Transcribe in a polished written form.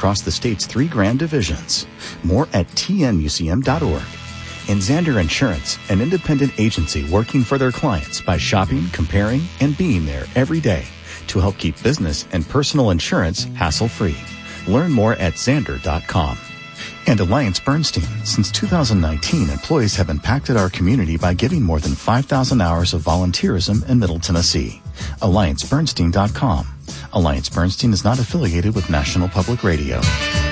across the state's 3 grand divisions. More at tnmuseum.org. And Zander Insurance, an independent agency working for their clients by shopping, comparing, and being there every day to help keep business and personal insurance hassle-free. Learn more at Zander.com. And Alliance Bernstein. Since 2019, employees have impacted our community by giving more than 5,000 hours of volunteerism in Middle Tennessee. AllianceBernstein.com. Alliance Bernstein is not affiliated with National Public Radio.